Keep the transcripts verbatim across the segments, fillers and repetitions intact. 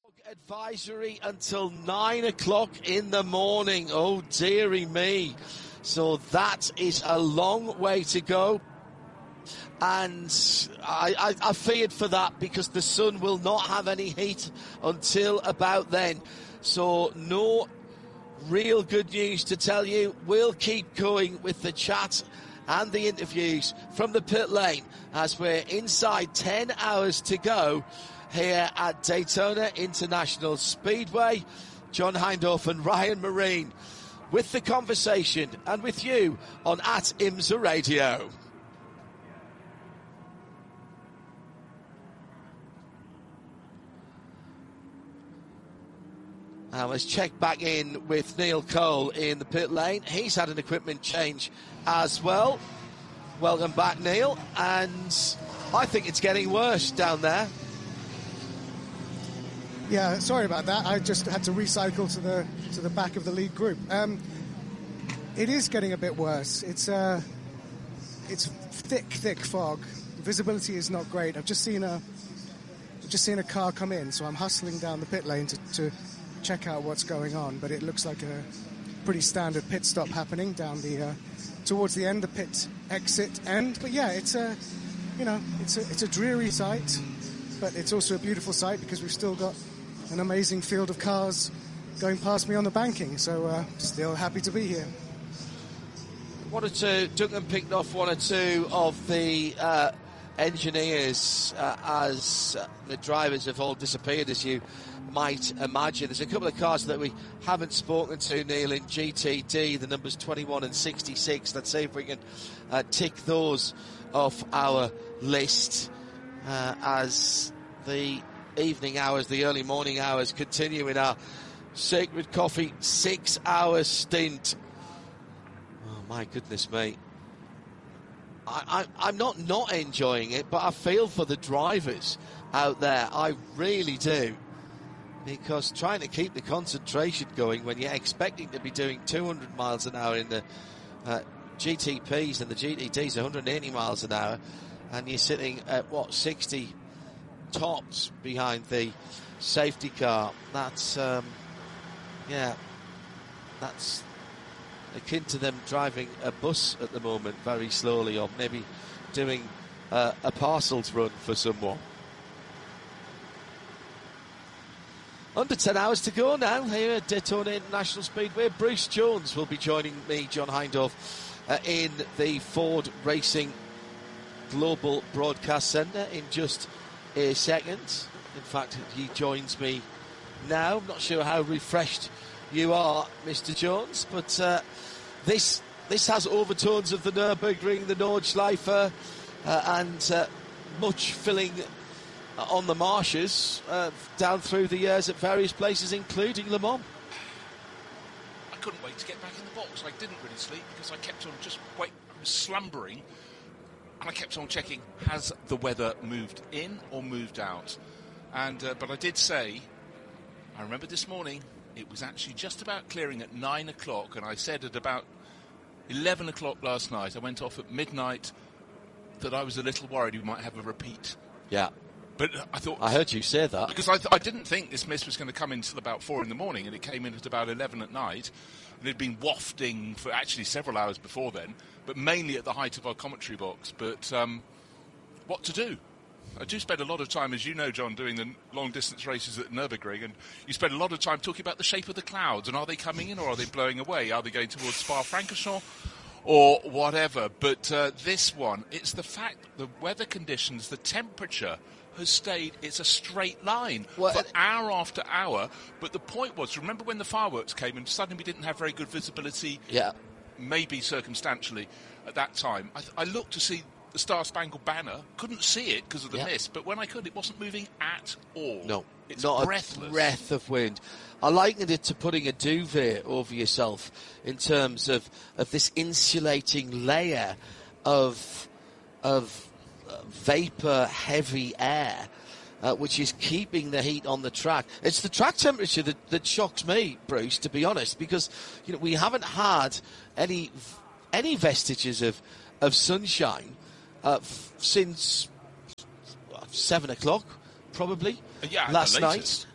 Advisory until nine o'clock in the morning. Oh, dearie me. So that is a long way to go. And I, I, I feared for that because the sun will not have any heat until about then. So no real good news to tell you. We'll keep going with the chat and the interviews from the pit lane as we're inside ten hours to go here at Daytona International Speedway. John Hindhaugh and Ryan Marine with the conversation and with you on at IMSA Radio. Now let's check back in with Neil Cole in the pit lane. He's had an equipment change as well. Welcome back, Neil. And I think it's getting worse down there. Yeah, sorry about that. I just had to recycle to the to the back of the lead group. Um, it is getting a bit worse. It's uh, it's thick, thick fog. Visibility is not great. I've just seen a I've just seen a car come in, so I'm hustling down the pit lane to, to check out what's going on. But it looks like a pretty standard pit stop happening down the uh, towards the end, the pit exit end. But yeah, it's a you know it's a it's a dreary sight, but it's also a beautiful sight because we've still got an amazing field of cars going past me on the banking, so uh, still happy to be here. One or two, Duncan picked off one or two of the uh, engineers uh, as uh, the drivers have all disappeared, as you might imagine. There's a couple of cars that we haven't spoken to, Neil, in G T D, the numbers twenty-one and sixty-six. Let's see if we can uh, tick those off our list uh, as the evening hours, the early morning hours continue in our Sacred Coffee six-hour stint. Oh, my goodness me. I, I, I'm not not enjoying it, but I feel for the drivers out there. I really do. Because trying to keep the concentration going when you're expecting to be doing two hundred miles an hour in the uh, G T Ps and the G T Ds one hundred eighty miles an hour, and you're sitting at, what, sixty tops behind the safety car. That's, um, yeah, that's akin to them driving a bus at the moment very slowly, or maybe doing uh, a parcels run for someone. Under ten hours to go now here at Daytona International Speedway. Bruce Jones will be joining me, John Hindhaugh, uh, in the Ford Racing Global Broadcast Centre in just a second. In fact, he joins me now. I'm not sure how refreshed you are, Mister Jones, but uh, this this has overtones of the Nürburgring, the Nordschleife, uh, and uh, much filling on the marshes uh, down through the years at various places, including Le Mans. I couldn't wait to get back in the box. I didn't really sleep because I kept on just wait, slumbering, and I kept on checking, has the weather moved in or moved out? And uh, but I did say, I remember this morning, it was actually just about clearing at nine o'clock, and I said at about eleven o'clock last night, I went off at midnight, that I was a little worried we might have a repeat. Yeah. But I thought... I heard you say that. Because I, th- I didn't think this mist was going to come in until about four in the morning, and it came in at about eleven at night. And it had been wafting for actually several hours before then, but mainly at the height of our commentary box. But um, what to do? I do spend a lot of time, as you know, John, doing the long-distance races at Nürburgring, and you spend a lot of time talking about the shape of the clouds, and are they coming in or are they blowing away? Are they going towards Spa-Francorchamps or whatever? But uh, this one, it's the fact, the weather conditions, the temperature has stayed, it's a straight line well, for hour after hour. But the point was, remember when the fireworks came and suddenly we didn't have very good visibility, yeah, maybe circumstantially at that time. I, th- I looked to see the Star Spangled Banner, couldn't see it because of the yeah. mist, but when I could, it wasn't moving at all. No, it's not breathless. A breath of wind. I likened it to putting a duvet over yourself in terms of, of this insulating layer of of uh, vapor-heavy air, uh, which is keeping the heat on the track. It's the track temperature that, that shocks me, Bruce, to be honest, because you know we haven't had any any vestiges of of sunshine uh, f- since uh, seven o'clock, probably yeah, last night.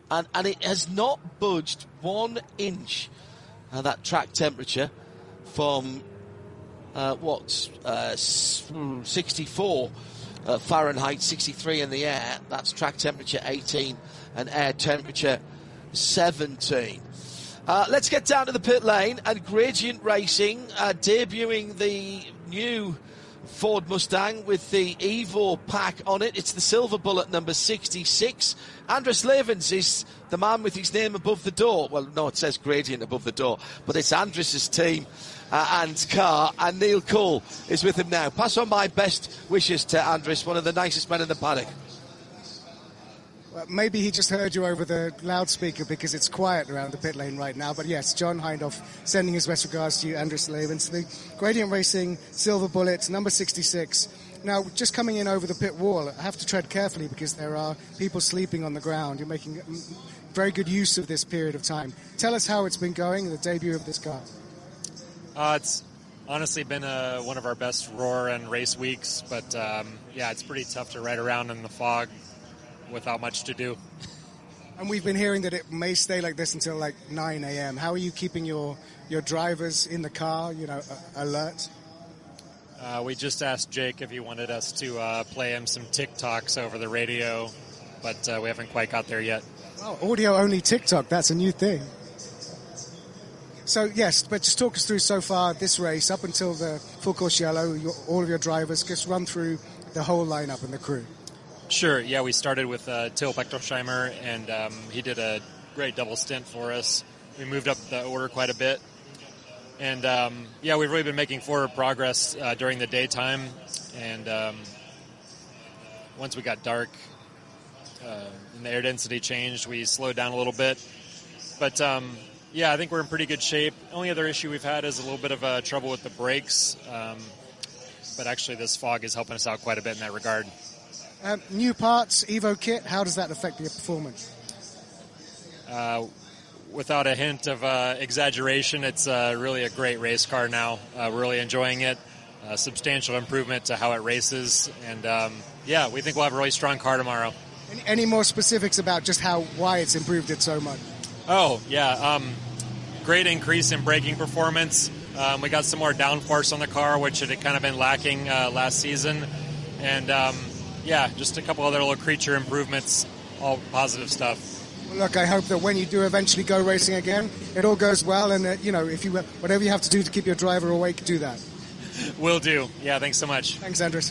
and, and it has not budged one inch, uh, that track temperature, from uh, what, uh, sixty-four uh, Fahrenheit, sixty-three in the air. That's track temperature eighteen and air temperature seventeen. Uh, let's get down to the pit lane, and Gradient Racing uh, debuting the new Ford Mustang with the Evo pack on it. It's the Silver Bullet number sixty-six. Andris Levens is the man with his name above the door. Well, no, it says Gradient above the door, but it's Andris's team uh, and car, and Neil Cole is with him now. Pass on my best wishes to Andris, one of the nicest men in the paddock. Well, maybe he just heard you over the loudspeaker because it's quiet around the pit lane right now. But yes, John Hindhaugh sending his best regards to you, Andris Levens. The Gradient Racing Silver Bullet, number sixty-six. Now, just coming in over the pit wall, I have to tread carefully because there are people sleeping on the ground. You're making very good use of this period of time. Tell us how it's been going, the debut of this car. Uh, it's honestly been uh, one of our best roar and race weeks. But, um, yeah, it's pretty tough to ride around in the fog without much to do. And we've been hearing that it may stay like this until like nine a.m. How are you keeping your, your drivers in the car, you know, uh, alert? Uh, we just asked Jake if he wanted us to uh, play him some TikToks over the radio, but uh, we haven't quite got there yet. Oh, audio-only TikTok, that's a new thing. So, yes, but just talk us through so far this race, up until the full course yellow, your, all of your drivers, just run through the whole lineup and the crew. Sure, yeah, we started with uh, Till Bechtolsheimer, and um, he did a great double stint for us. We moved up the order quite a bit. And, um, yeah, we've really been making forward progress uh, during the daytime. And um, once we got dark uh, and the air density changed, we slowed down a little bit. But, um, yeah, I think we're in pretty good shape. The only other issue we've had is a little bit of uh, trouble with the brakes. Um, but actually this fog is helping us out quite a bit in that regard. Um, new parts, Evo kit, how does that affect your performance? Uh, without a hint of uh, exaggeration, it's uh, really a great race car now. Uh, we're really enjoying it. A substantial improvement to how it races. And, um, yeah, we think we'll have a really strong car tomorrow. Any, any more specifics about just how why it's improved it so much? Oh, yeah. Um, great increase in braking performance. Um, we got some more downforce on the car, which had kind of been lacking uh, last season. And, um, yeah, just a couple other little creature improvements, all positive stuff. Well, look, I hope that when you do eventually go racing again, it all goes well, and that, you know, if you whatever you have to do to keep your driver awake, do that. Will do. Yeah, thanks so much. Thanks, Andris.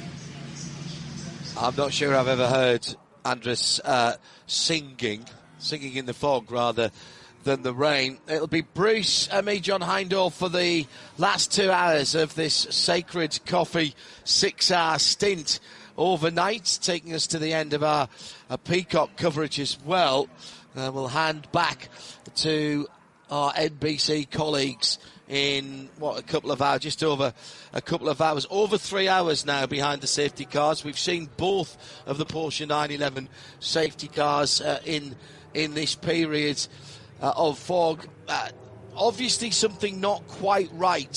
I'm not sure I've ever heard Andris uh, singing, singing in the fog rather than the rain. It'll be Bruce and me, John Hindhaugh, for the last two hours of this Sacred Coffee six-hour stint overnight, taking us to the end of our, our Peacock coverage as well. Uh, we'll hand back to our N B C colleagues in, what, a couple of hours, just over a couple of hours, over three hours now behind the safety cars. We've seen both of the Porsche nine eleven safety cars uh, in in this period uh, of fog. Uh, obviously something not quite right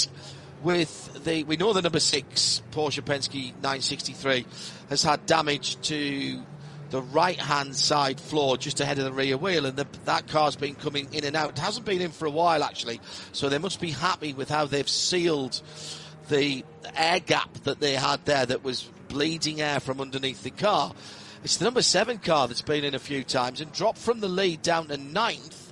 with the, we know the number six Porsche Penske nine sixty-three has had damage to the right-hand side floor just ahead of the rear wheel, and the, that car's been coming in and out. It hasn't been in for a while, actually, so they must be happy with how they've sealed the air gap that they had there that was bleeding air from underneath the car. It's the number seven car that's been in a few times and dropped from the lead down to ninth,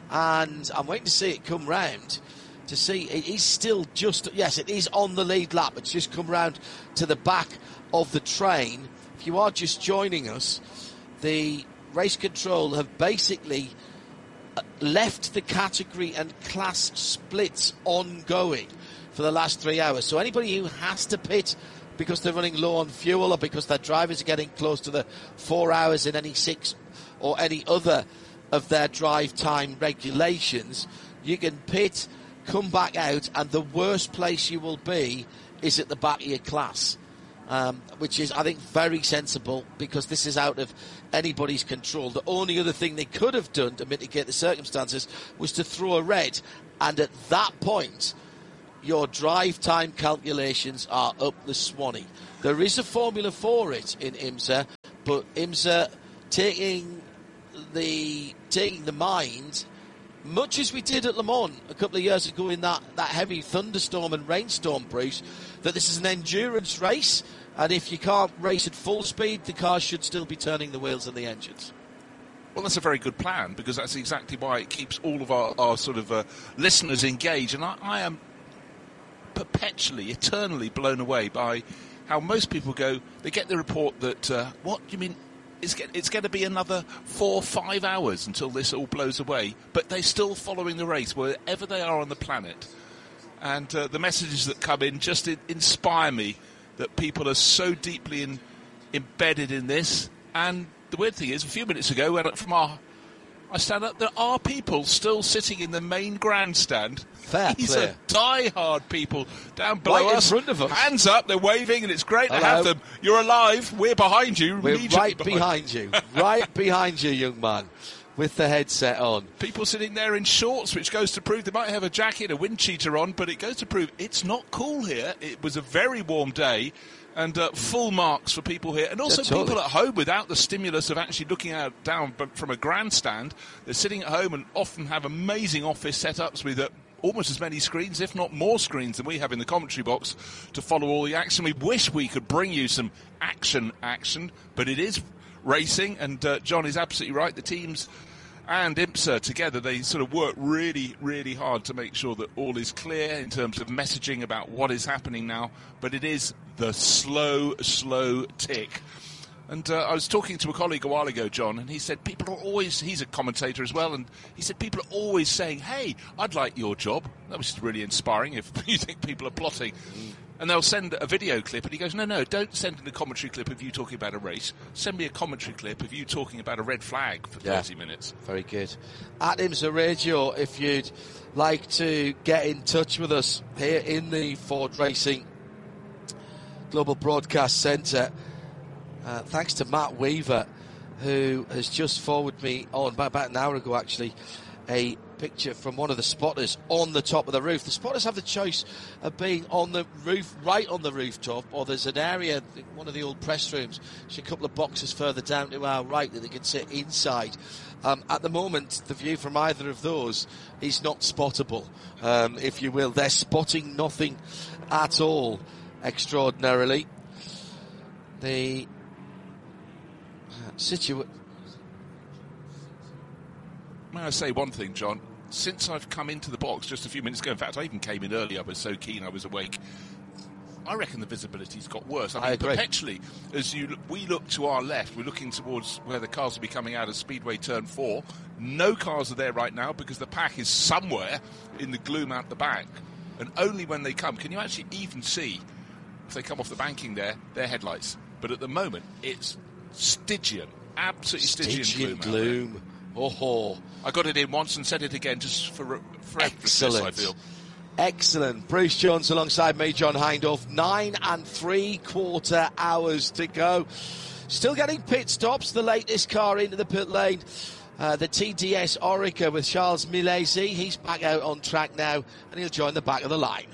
and I'm waiting to see it come round to see. It is still just, yes, it is on the lead lap. It's just come round to the back of the train. If you are just joining us, the race control have basically left the category and class splits ongoing for the last three hours. So anybody who has to pit because they're running low on fuel or because their drivers are getting close to the four hours in any six or any other of their drive time regulations, you can pit, come back out, and the worst place you will be is at the back of your class. Um, which is, I think, very sensible because this is out of anybody's control. The only other thing they could have done to mitigate the circumstances was to throw a red, and at that point, your drive time calculations are up the Swanee. There is a formula for it in IMSA, but IMSA taking the taking the mind, much as we did at Le Mans a couple of years ago in that, that heavy thunderstorm and rainstorm, Bruce, that this is an endurance race, and if you can't race at full speed, the cars should still be turning the wheels and the engines. Well, that's a very good plan, because that's exactly why it keeps all of our, our sort of uh, listeners engaged. And I, I am perpetually, eternally blown away by how most people go, they get the report that, uh, what do you mean, it's, get, it's going to be another four, five hours until this all blows away, but they're still following the race wherever they are on the planet. And uh, the messages that come in just in, inspire me that people are so deeply in, embedded in this. And the weird thing is, a few minutes ago, when from our, I stand up, there are people still sitting in the main grandstand. Fair These play. are die-hard people down below Right in us. front of us. Hands up, they're waving, and it's great to Hello. have them. You're alive. We're behind you. We're immediately right behind you. Right behind you, young man, with the headset on. People sitting there in shorts, which goes to prove they might have a jacket, a wind cheater on, but it goes to prove it's not cool here. It was a very warm day. And uh, full marks for people here. And also Yeah, totally. people at home without the stimulus of actually looking out down b- from a grandstand. They're sitting at home and often have amazing office setups with uh, almost as many screens, if not more screens, than we have in the commentary box to follow all the action. We wish we could bring you some action action, but it is racing. And uh, John is absolutely right. The teams and IMSA together, they sort of work really, really hard to make sure that all is clear in terms of messaging about what is happening now. But it is the slow, slow tick. And uh, I was talking to a colleague a while ago, John, and he said people are always, he's a commentator as well, and he said people are always saying, hey, I'd like your job. That was really inspiring if you think people are plotting. Mm. And they'll send a video clip, and he goes, no, no, don't send in a commentary clip of you talking about a race. Send me a commentary clip of you talking about a red flag for Yeah. thirty minutes. Very good. At IMSA Radio, if you'd like to get in touch with us here in the Ford Racing Global Broadcast Centre, uh, thanks to Matt Weaver, who has just forwarded me on, about an hour ago actually, a picture from one of the spotters on the top of the roof. The spotters have the choice of being on the roof, right on the rooftop, or there's an area, one of the old press rooms, just a couple of boxes further down to our right that they can sit inside. Um, at the moment, the view from either of those is not spottable, um, if you will. They're spotting nothing at all, extraordinarily. The uh, situation... May I say one thing, John? Since I've come into the box just a few minutes ago, in fact, I even came in early, I was so keen I was awake, I reckon the visibility's got worse. I mean, I agree. perpetually, as you we look to our left, we're looking towards where the cars will be coming out of Speedway Turn four. No cars are there right now because the pack is somewhere in the gloom out the back. And only when they come, can you actually even see, if they come off the banking there, their headlights. But at the moment, it's Stygian, absolutely Stygian, Stygian gloom. gloom. Oh, I got it in once and said it again just for, for emphasis, excellent. I feel. Excellent. Bruce Jones alongside me, John Hindhaugh. Nine and three quarter hours to go. Still getting pit stops. The latest car into the pit lane. Uh, the T D S Orica with Charles Milesi. He's back out on track now, and he'll join the back of the line.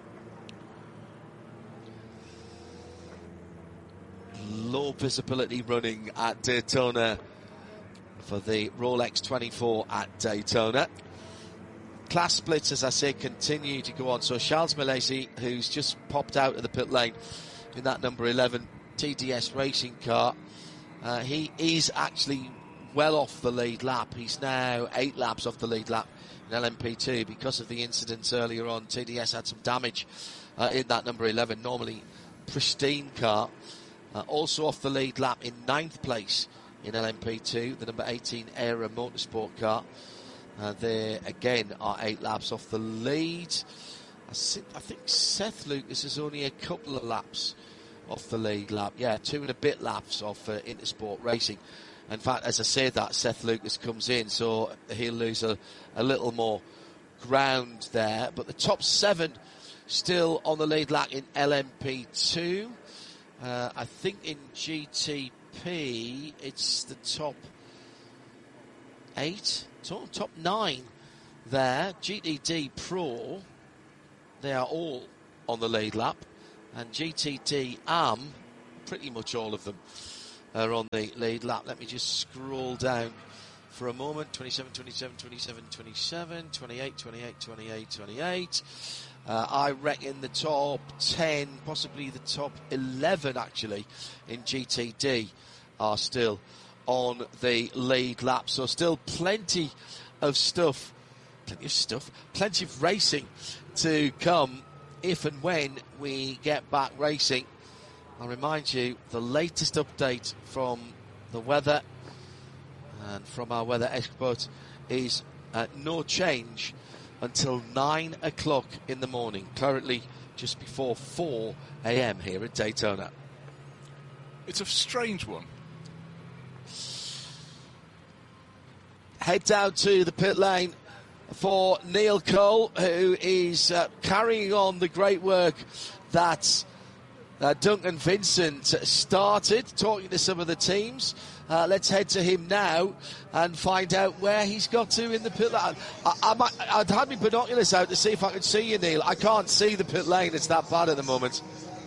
Low visibility running at Daytona for the Rolex twenty-four at Daytona. Class splits, as I say, continue to go on. So Charles Milesi, who's just popped out of the pit lane in that number eleven T D S racing car, uh, he is actually well off the lead lap. He's now eight laps off the lead lap in L M P two because of the incidents earlier on. T D S had some damage uh, in that number eleven, normally pristine car. Uh, also off the lead lap in ninth place in L M P two, the number eighteen Era Motorsport car. Uh, they again are eight laps off the lead. I, see, I think Seth Lucas is only a couple of laps off the lead lap. Yeah, two and a bit laps off uh, Intersport Racing. In fact, as I say that, Seth Lucas comes in, so he'll lose a, a little more ground there. But the top seven still on the lead lap in L M P two. Uh, I think in G T P it's the top eight, top, top nine there. G T D Pro, they are all on the lead lap. And G T D A M, pretty much all of them are on the lead lap. Let me just scroll down for a moment. twenty-seven, twenty-seven, twenty-seven, twenty-seven, twenty-eight, twenty-eight, twenty-eight, twenty-eight. Uh, I reckon the top ten, possibly the top eleven actually, in G T D are still on the lead lap. So still plenty of stuff, plenty of stuff, plenty of racing to come if and when we get back racing. I'll remind you, the latest update from the weather and from our weather expert is uh, no change until nine o'clock in the morning, currently just before four a.m. here at Daytona. It's a strange one. Head down to the pit lane for Neil Cole, who is uh, carrying on the great work that uh, Duncan Vincent started, talking to some of the teams. Uh, let's head to him now and find out where he's got to in the pit lane. I, I might, I'd had my binoculars out to see if I could see you, Neil. I can't see the pit lane. It's that bad at the moment.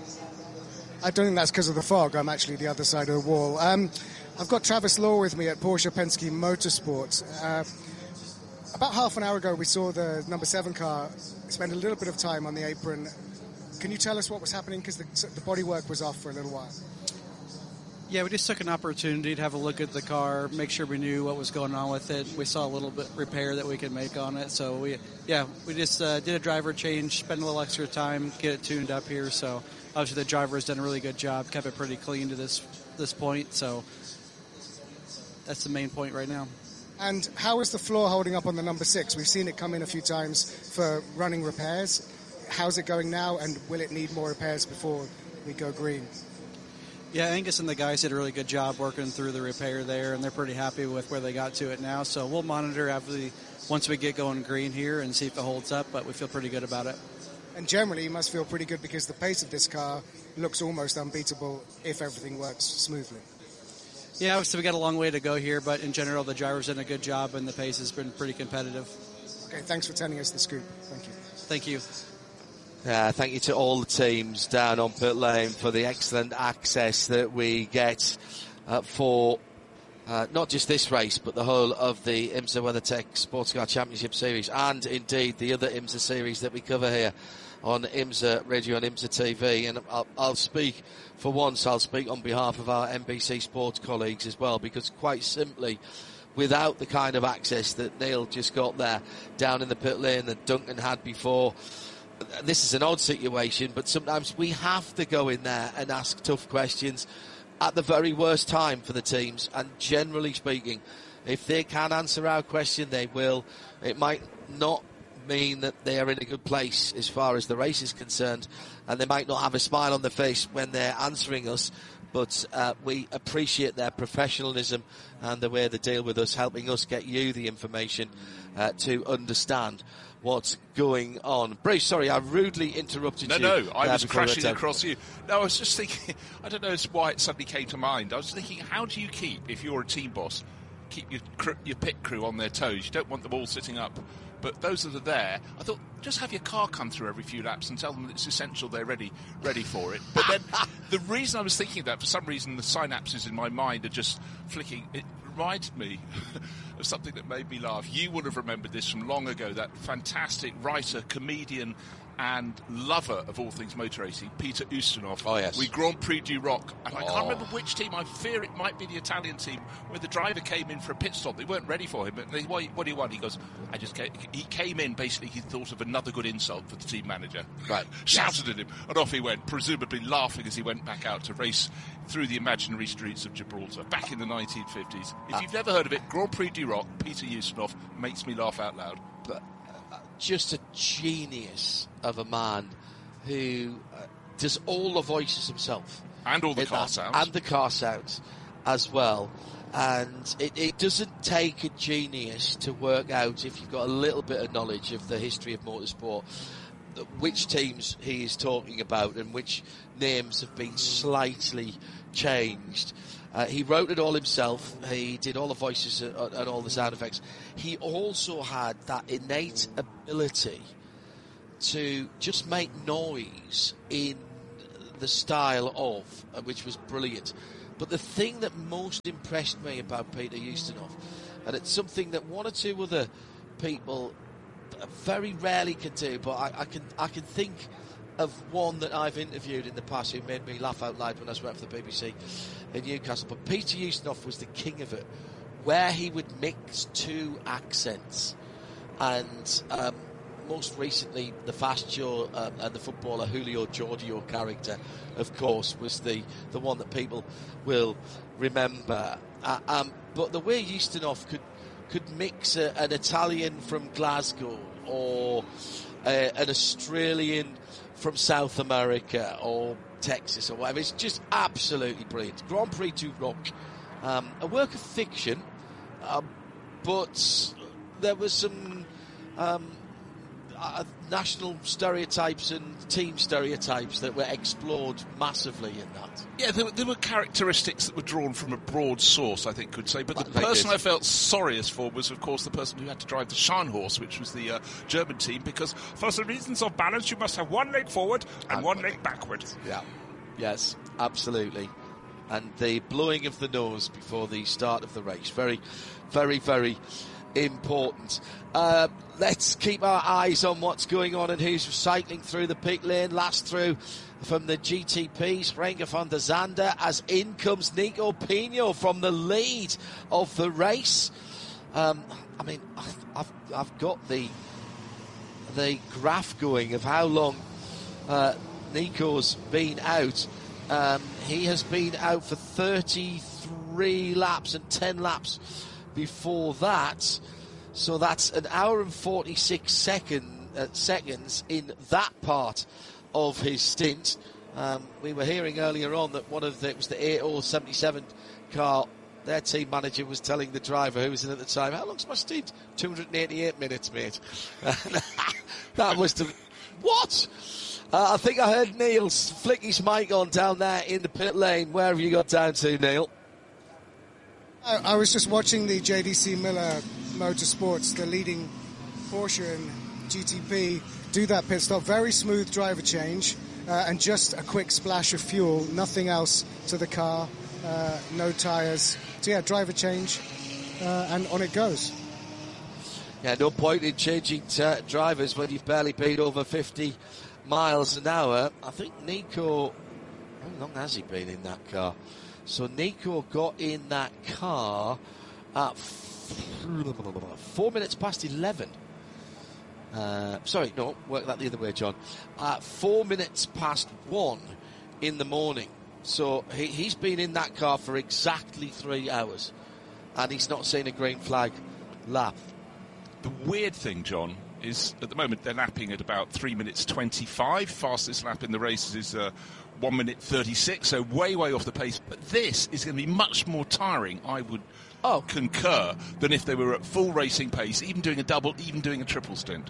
I don't think that's because of the fog. I'm actually the other side of the wall. Um, I've got Travis Law with me at Porsche Penske Motorsport. Uh, about half an hour ago, we saw the number seven car spend a little bit of time on the apron. Can you tell us what was happening? Because the, the bodywork was off for a little while. Yeah, we just took an opportunity to have a look at the car, make sure we knew what was going on with it. We saw a little bit repair that we could make on it. So, we, yeah, we just uh, did a driver change, spent a little extra time, get it tuned up here. So, obviously, the driver has done a really good job, kept it pretty clean to this this point. So, that's the main point right now. And how is the floor holding up on the number six? We've seen it come in a few times for running repairs. How's it going now, and will it need more repairs before we go green? Yeah, Angus and the guys did a really good job working through the repair there, and they're pretty happy with where they got to it now. So we'll monitor after the, once we get going green here and see if it holds up, but we feel pretty good about it. And generally, you must feel pretty good because the pace of this car looks almost unbeatable if everything works smoothly. Yeah, obviously we got a long way to go here, but in general, the driver's done a good job, and the pace has been pretty competitive. Okay, thanks for telling us the scoop. Thank you. Thank you. Uh, thank you to all the teams down on pit lane for the excellent access that we get uh, for uh, not just this race, but the whole of the IMSA WeatherTech Sports Car Championship Series, and indeed the other IMSA series that we cover here on IMSA Radio and IMSA T V. And I'll, I'll speak, for once, I'll speak on behalf of our N B C Sports colleagues as well, because quite simply, without the kind of access that Neil just got there down in the pit lane that Duncan had before, this is an odd situation, but sometimes we have to go in there and ask tough questions at the very worst time for the teams. And generally speaking, if they can answer our question, they will. It might not mean that they are in a good place as far as the race is concerned, and they might not have a smile on their face when they're answering us, but uh, we appreciate their professionalism and the way they deal with us, helping us get you the information uh, to understand what's going on. Bruce, sorry, I rudely interrupted no, you. No, no, I was crashing we across you. No, I was just thinking, I don't know why it suddenly came to mind. I was thinking, how do you keep, if you're a team boss, keep your cr- your pit crew on their toes? You don't want them all sitting up. But those that are there, I thought, just have your car come through every few laps and tell them that it's essential they're ready ready for it. But then the reason I was thinking that, for some reason, the synapses in my mind are just flicking. It reminded me of something that made me laugh. You would have remembered this from long ago, that fantastic writer, comedian, and lover of all things motor racing, Peter Ustinov. Oh, yes. We Grand Prix du Roc. And I oh. can't remember which team. I fear it might be the Italian team, where the driver came in for a pit stop. They weren't ready for him. But they, what, what do you want? He goes, I just came. He came in, basically, he thought of another good insult for the team manager. Right. Shouted at him, and off he went, presumably laughing as he went back out to race through the imaginary streets of Gibraltar, back in the nineteen fifties. If uh, you've never heard of it, Grand Prix du Roc, Peter Ustinov, makes me laugh out loud. But uh, just a genius of a man who uh, does all the voices himself. And all the car that, sounds. And the car sounds as well. And it, it doesn't take a genius to work out, if you've got a little bit of knowledge of the history of motorsport, which teams he is talking about and which names have been slightly changed. Uh, he wrote it all himself. He did all the voices and, and all the sound effects. He also had that innate ability to just make noise in the style of, uh, which was brilliant. But the thing that most impressed me about Peter Ustinov and it's something that one or two other people very rarely can do. But I, I can I can think of one that I've interviewed in the past who made me laugh out loud when I was working for the B B C in Newcastle. But Peter Ustinov was the king of it, where he would mix two accents. And um, most recently, the fast Joe um, and the footballer Julio Giorgio character, of course, was the, the one that people will remember. Uh, um, but the way Ustinov could could mix a, an Italian from Glasgow or uh, an Australian from South America or Texas or whatever, it's just absolutely brilliant. Grand Prix du Rock, um, a work of fiction, uh, but there was some um, uh, national stereotypes and team stereotypes that were explored massively in that. Yeah, there were, there were characteristics that were drawn from a broad source, I think, could say. But the Like person this. I felt sorriest for was, of course, the person who had to drive the Scharnhorst, which was the uh, German team, because for the reasons of balance, you must have one leg forward and, And one one leg leg backwards. Yeah. Yes, absolutely. And the blowing of the nose before the start of the race. Very, very, very important. Uh, let's keep our eyes on what's going on and who's cycling through the pit lane. Last through from the G T Ps, Renger van der Zande, as in comes Nico Pino from the lead of the race. Um, I mean, I've, I've, I've got the the graph going of how long uh, Nico's been out. Um, he has been out for thirty-three laps and ten laps before that. So that's an hour and forty-six second, uh, seconds in that part of his stint. Um, we were hearing earlier on that one of the, it was the A O seventy-seven car. Their team manager was telling the driver who was in at the time, how long's my stint? two hundred eighty-eight minutes, mate. That was the... What? Uh, I think I heard Neil flick his mic on down there in the pit lane. Where have you got down to, Neil? I, I was just watching the J D C Miller Motorsports, the leading Porsche and G T P, do that pit stop. Very smooth driver change uh, and just a quick splash of fuel. Nothing else to the car. Uh, no tyres. So yeah, driver change uh, and on it goes. Yeah, no point in changing t- drivers when you've barely been over fifty miles an hour. I think Nico, how long has he been in that car? So Nico got in that car at f- four minutes past eleven. Uh, sorry, no, work that the other way, John. At four minutes past one in the morning. So he, he's been in that car for exactly three hours, and he's not seen a green flag lap. The weird thing, John, is at the moment they're lapping at about three minutes twenty-five. Fastest lap in the races is uh, one minute thirty-six, so way, way off the pace. But this is going to be much more tiring, I would Oh. concur, than if they were at full racing pace, even doing a double, even doing a triple stint.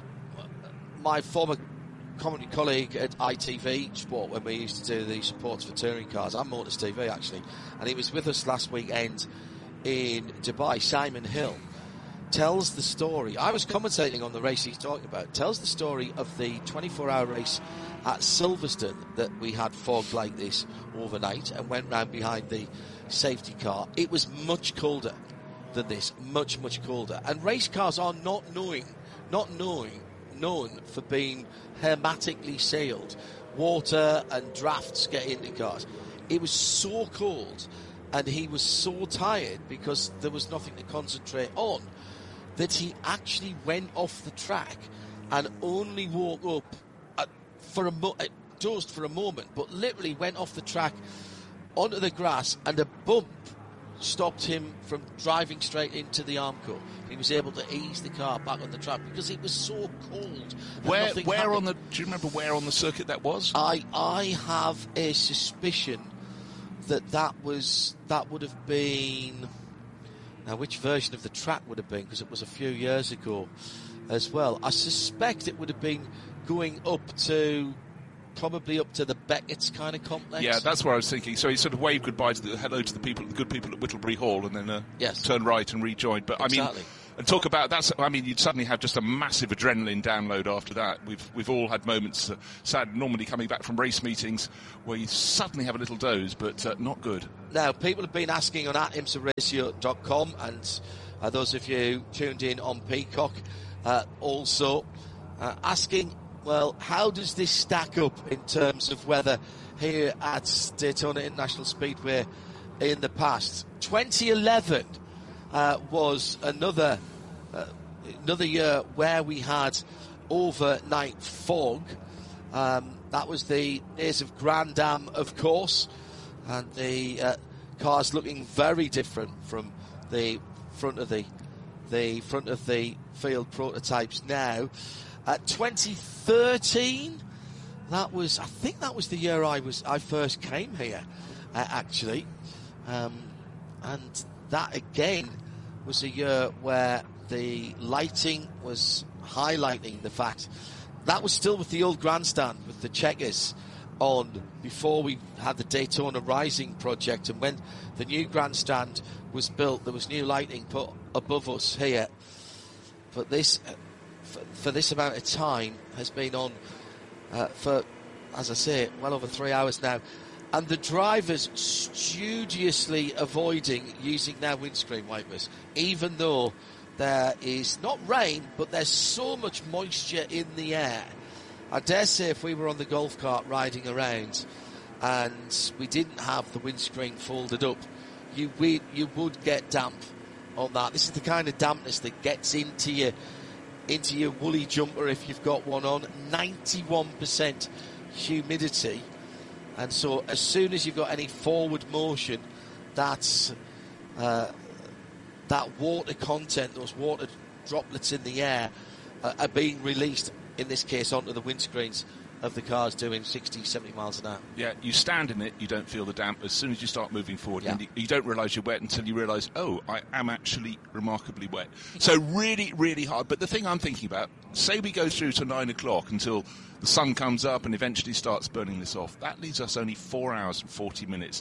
My former commentary colleague at I T V Sport, when we used to do the supports for touring cars, and Motors T V actually, and he was with us last weekend in Dubai, Simon Hill, tells the story. I was commentating on the race he's talking about. Tells the story of the twenty-four hour race at Silverstone that we had fog like this overnight and went round behind the safety car. It was much colder than this, much, much colder. And race cars are not knowing, not knowing, known for being hermetically sealed. Water and drafts get into cars. It was so cold and he was so tired because there was nothing to concentrate on that he actually went off the track and only woke up at, for a mo- dozed for a moment, but literally went off the track onto the grass, and a bump stopped him from driving straight into the Armco. He was able to ease the car back on the track because it was so cold. Where, where on the? Do you remember where on the circuit that was? I I have a suspicion that that was that would have been. Now, which version of the track would have been? Because it was a few years ago as well. I suspect it would have been going up to, probably up to the Beckett's kind of complex. Yeah, that's where I was thinking. So he sort of waved goodbye to the hello to the people, the good people at Whittlebury Hall, and then uh, yes. turned right and rejoined. But exactly. I mean, and talk about that's. I mean, you'd suddenly have just a massive adrenaline download after that. We've we've all had moments, uh, sad, normally coming back from race meetings, where you suddenly have a little doze, but uh, not good. Now, people have been asking on at imsa ratio dot com and Uh, those of you tuned in on Peacock uh, also uh, asking, well, how does this stack up in terms of weather here at Daytona International Speedway in the past? twenty eleven uh, was another uh, another year where we had overnight fog. Um, that was the days of Grand Am, of course, and the uh, cars looking very different from the front of the the front of the field prototypes now. Uh, twenty thirteen, that was I think that was the year I was I first came here, uh, actually, um, and that again was a year where the lighting was highlighting the fact that was still with the old grandstand with the checkers on before we had the Daytona Rising project, and when the new grandstand was built there was new lighting put above us here. But this for, for this amount of time has been on uh, for, as I say, well over three hours now, and the drivers studiously avoiding using their windscreen wipers, even though there is not rain, but there's so much moisture in the air. I dare say if we were on the golf cart riding around and we didn't have the windscreen folded up, you we, you would get damp on that. This is the kind of dampness that gets into your into your woolly jumper if you've got one on. ninety-one percent humidity, and so as soon as you've got any forward motion, that's uh, that water content, those water droplets in the air uh, are being released, in this case, onto the windscreens of the cars doing sixty, seventy miles an hour. Yeah, you stand in it, you don't feel the damp. As soon as you start moving forward, yeah. and you, you don't realise you're wet until you realise, oh, I am actually remarkably wet. So really, really hard. But the thing I'm thinking about, say we go through to nine o'clock until the sun comes up and eventually starts burning this off. That leaves us only four hours and forty minutes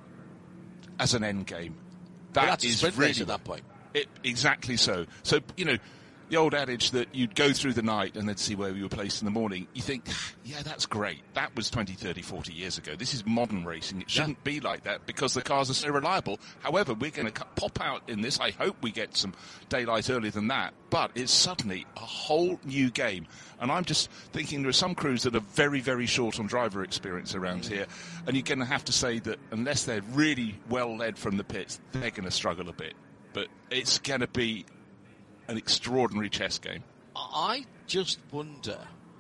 as an end game. That well, that's is a sprint really race at that point. It, exactly so. So, you know, the old adage that you'd go through the night and then see where you were placed in the morning, you think, yeah, that's great. That was twenty, thirty, forty years ago. This is modern racing. It shouldn't yeah. be like that because the cars are so reliable. However, we're going to pop out in this. I hope we get some daylight earlier than that. But it's suddenly a whole new game. And I'm just thinking there are some crews that are very, very short on driver experience around here. And you're going to have to say that unless they're really well led from the pits, they're going to struggle a bit. But it's going to be an extraordinary chess game. I just wonder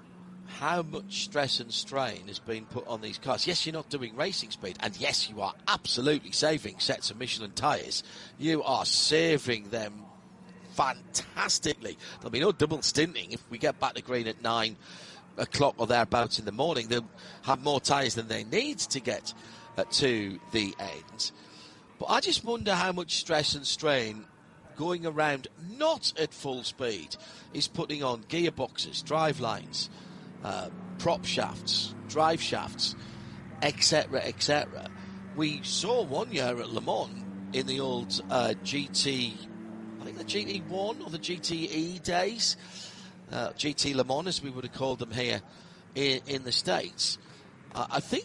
how much stress and strain has been put on these cars. Yes, you're not doing racing speed, and yes, you are absolutely saving sets of Michelin tyres. You are saving them fantastically. There'll be no double stinting if we get back to green at nine o'clock or thereabouts in the morning. They'll have more tyres than they need to get uh, to the end. But I just wonder how much stress and strain going around not at full speed is putting on gearboxes, drive lines, uh, prop shafts, drive shafts, et cetera, et cetera. We saw one year at Le Mans in the old uh, G T, I think the G T one or the G T E days, uh, G T Le Mans as we would have called them here in, in the States. Uh, I think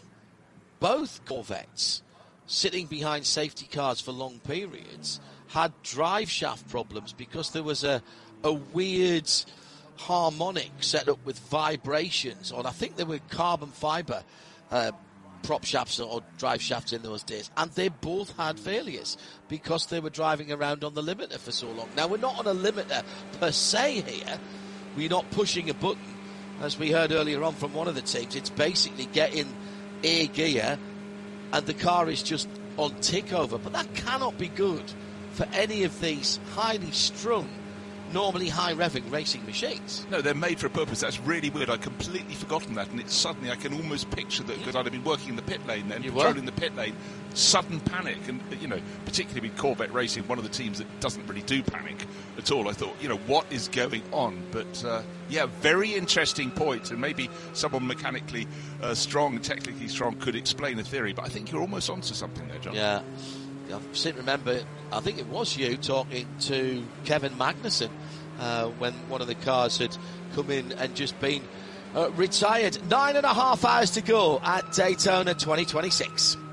both Corvettes sitting behind safety cars for long periods had drive shaft problems because there was a a weird harmonic set up with vibrations on, I think they were carbon fibre uh, prop shafts or drive shafts in those days, and they both had failures because they were driving around on the limiter for so long. Now, we're not on a limiter per se here. We're not pushing a button, as we heard earlier on from one of the teams. It's basically getting a gear and the car is just on tick over, but that cannot be good for any of these highly strung, normally high revving racing machines. No, they're made for a purpose. That's really weird. I'd completely forgotten that, and it's suddenly I can almost picture that, because I'd have been working in the pit lane then, you patrolling were? the pit lane, sudden panic, and you know, particularly with Corvette Racing, one of the teams that doesn't really do panic at all. I thought, you know, what is going on? But uh, yeah, very interesting point, and maybe someone mechanically uh, strong, technically strong, could explain a theory. But I think you're almost onto something there, John. Yeah. I seem to remember, I think it was you talking to Kevin Magnussen uh, when one of the cars had come in and just been uh, retired. Nine and a half hours to go at Daytona twenty twenty-six.